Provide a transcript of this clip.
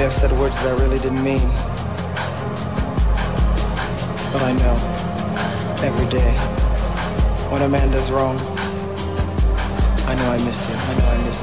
have said words that I really didn't mean. But I know, every day, when a man does wrong, I know I miss you. I know I miss you.